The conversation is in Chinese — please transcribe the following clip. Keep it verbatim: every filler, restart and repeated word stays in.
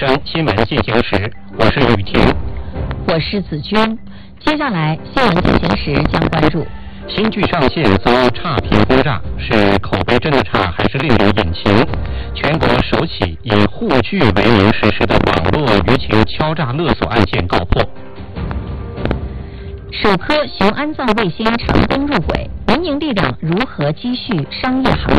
生新闻进行时，我是雨婷， 我是子君。接下来新闻进行时将关注： 新剧上线遭差评轰炸，是口碑真的差，还是另有隐情？全国首起以沪剧为名实施的网络舆情敲诈勒索案件告破。 首颗雄安造卫星成功入轨，民营力量如何积蓄商业航